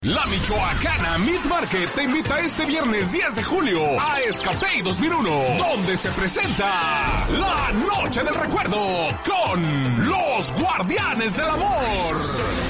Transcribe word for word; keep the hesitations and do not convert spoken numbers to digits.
La Michoacana Meat Market te invita este viernes diez de julio a Escapey dos mil uno, donde se presenta la Noche del Recuerdo con los Guardianes del Amor.